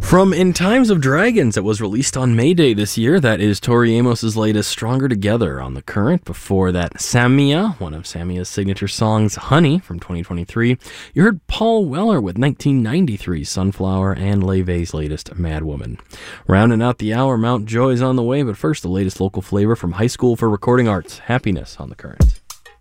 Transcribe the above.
From In Times of Dragons, it was released on May Day this year. That is Tori Amos' latest Stronger Together on The Current. Before that, Samia, one of Samia's signature songs, Honey, from 2023. You heard Paul Weller with 1993's Sunflower and Leve's latest Mad Woman. Rounding out the hour, Mount Joy's on the way, but first, the latest local flavor from High School for Recording Arts, Happiness on The Current.